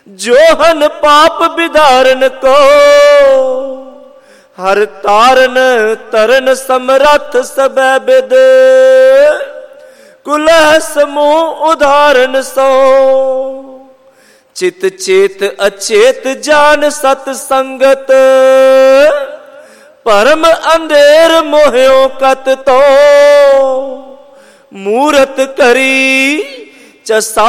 Johan पाप विदारन को, हर तारन तरन समरथ सबै बिद, कुलह समूह उदाहरण सो। चित चेत अचेत जान सत संगत, परम अंधेर मोह्यो कत तो। मूरत करी चसा